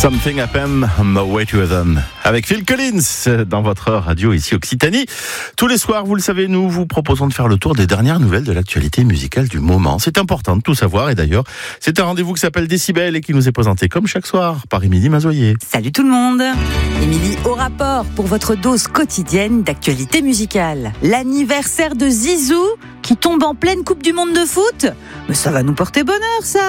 Something Happened on My Way to Heaven avec Phil Collins dans votre radio ici Occitanie. Tous les soirs, vous le savez, nous vous proposons de faire le tour des dernières nouvelles de l'actualité musicale du moment. C'est important de tout savoir et d'ailleurs, c'est un rendez-vous qui s'appelle Décibel et qui nous est présenté comme chaque soir par Émilie Mazoyer. Salut tout le monde. Émilie au rapport pour votre dose quotidienne d'actualité musicale. L'anniversaire de Zizou qui tombe en pleine Coupe du Monde de foot. Mais ça va nous porter bonheur ça.